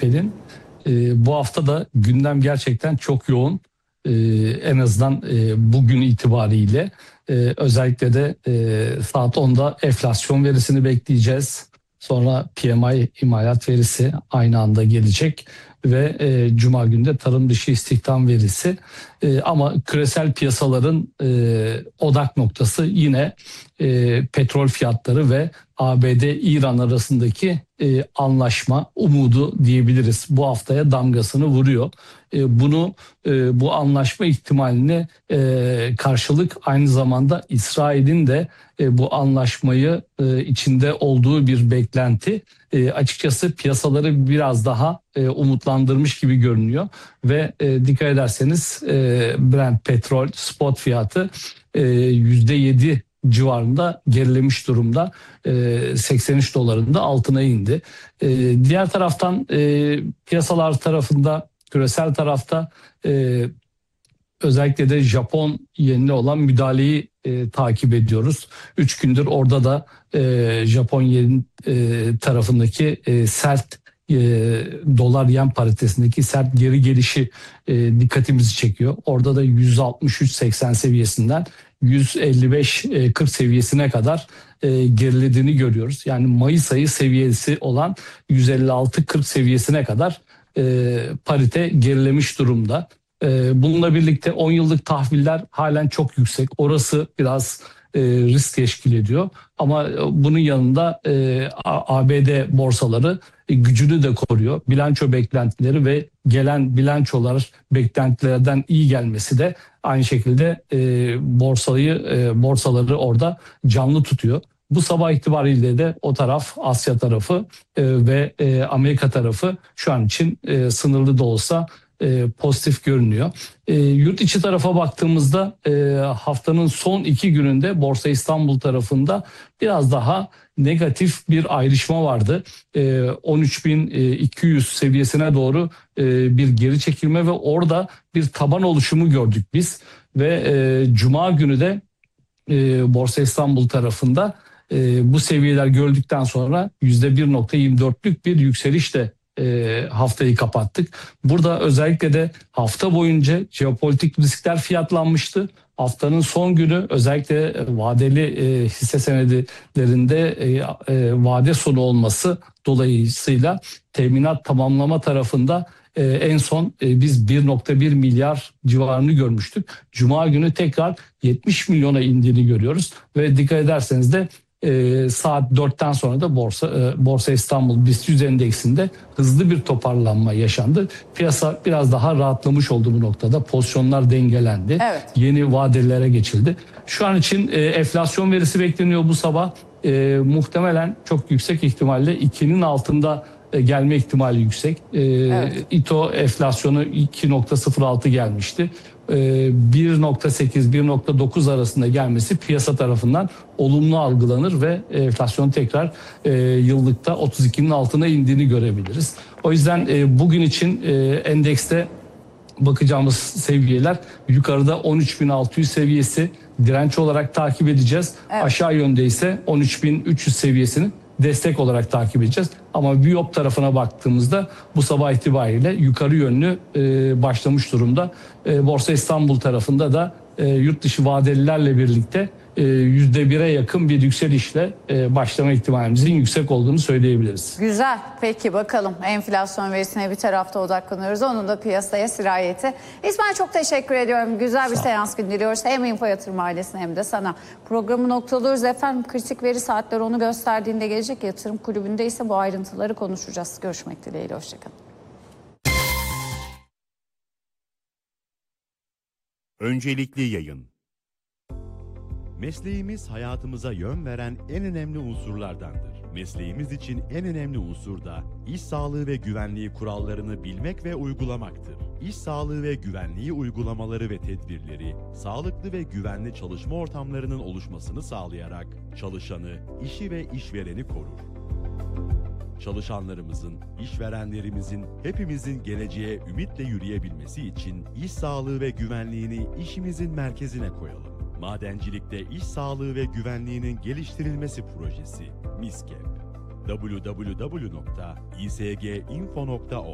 Pelin. Bu hafta da gündem gerçekten çok yoğun. En azından bugün itibariyle özellikle de saat 10'da enflasyon verisini bekleyeceğiz. Sonra PMI imalat verisi aynı anda gelecek ve Cuma günü de tarım dışı istihdam verisi. Ama küresel piyasaların odak noktası yine petrol fiyatları ve ABD-İran arasındaki anlaşma umudu diyebiliriz. Bu haftaya damgasını vuruyor. Bu anlaşma ihtimaline karşılık aynı zamanda İsrail'in de bu anlaşmayı içinde olduğu bir beklenti açıkçası piyasaları biraz daha umutlandırmış gibi görünüyor ve dikkat ederseniz Brent petrol spot fiyatı %7 civarında gerilemiş durumda. 83 dolarında altına indi. Diğer taraftan piyasalar tarafında, küresel tarafta özellikle de Japon yenine olan müdahaleyi takip ediyoruz. 3 gündür orada da Japon yen tarafındaki sert dolar yen paritesindeki sert geri gelişi dikkatimizi çekiyor. Orada da 163.80 seviyesinden 155.40 seviyesine kadar gerilediğini görüyoruz. Yani Mayıs ayı seviyesi olan 156.40 seviyesine kadar parite gerilemiş durumda. Bununla birlikte 10 yıllık tahviller halen çok yüksek. Orası biraz risk teşkil ediyor. Ama bunun yanında ABD borsaları gücünü de koruyor. Bilanço beklentileri ve gelen bilançolar beklentilerden iyi gelmesi de aynı şekilde borsaları orada canlı tutuyor. Bu sabah itibariyle de o taraf Asya tarafı ve Amerika tarafı şu an için sınırlı da olsa pozitif görünüyor. Yurt içi tarafa baktığımızda haftanın son 2 gününde Borsa İstanbul tarafında biraz daha negatif bir ayrışma vardı. 13.200 seviyesine doğru bir geri çekilme ve orada bir taban oluşumu gördük biz. Ve Cuma günü de Borsa İstanbul tarafında bu seviyeler gördükten sonra %1.24'lük bir yükselişle haftayı kapattık. Burada özellikle de hafta boyunca jeopolitik riskler fiyatlanmıştı. Haftanın son günü özellikle vadeli hisse senedilerinde vade sonu olması dolayısıyla teminat tamamlama tarafında en son biz 1.1 milyar civarını görmüştük. Cuma günü tekrar 70 milyona indiğini görüyoruz ve dikkat ederseniz de saat 4'ten sonra da Borsa İstanbul BIST 100 endeksinde hızlı bir toparlanma yaşandı. Piyasa biraz daha rahatlamış oldu bu noktada. Pozisyonlar dengelendi. Evet. Yeni vadelere geçildi. Şu an için enflasyon verisi bekleniyor bu sabah. Muhtemelen çok yüksek ihtimalle 2'nin altında gelme ihtimali yüksek. Evet. İTO enflasyonu 2.06 gelmişti. 1.8-1.9 arasında gelmesi piyasa tarafından olumlu algılanır ve enflasyon tekrar yıllıkta 32'nin altına indiğini görebiliriz. O yüzden bugün için endekste bakacağımız seviyeler yukarıda 13.600 seviyesi direnç olarak takip edeceğiz. Evet. Aşağı yönde ise 13.300 seviyesini destek olarak takip edeceğiz. Ama Viyop tarafına baktığımızda bu sabah itibariyle yukarı yönlü başlamış durumda. Borsa İstanbul tarafında da yurt dışı vadelilerle birlikte %1'e yakın bir yükselişle başlama ihtimalimizin yüksek olduğunu söyleyebiliriz. Güzel. Peki bakalım enflasyon verisine bir tarafta odaklanıyoruz. Onun da piyasaya sirayeti. İsmail çok teşekkür ediyorum. Güzel bir seans günü diliyoruz. Hem Info Yatırım ailesine hem de sana. Programı noktalıyoruz efendim. Kritik veri saatleri onu gösterdiğinde gelecek. Yatırım Kulübü'nde ise bu ayrıntıları konuşacağız. Görüşmek dileğiyle. Hoşçakalın. Öncelikli yayın. Mesleğimiz hayatımıza yön veren en önemli unsurlardandır. Mesleğimiz için en önemli unsur da iş sağlığı ve güvenliği kurallarını bilmek ve uygulamaktır. İş sağlığı ve güvenliği uygulamaları ve tedbirleri, sağlıklı ve güvenli çalışma ortamlarının oluşmasını sağlayarak çalışanı, işi ve işvereni korur. Çalışanlarımızın, işverenlerimizin, hepimizin geleceğe ümitle yürüyebilmesi için iş sağlığı ve güvenliğini işimizin merkezine koyalım. Madencilikte iş sağlığı ve güvenliğinin geliştirilmesi projesi MİSKEP. www.isginfo.org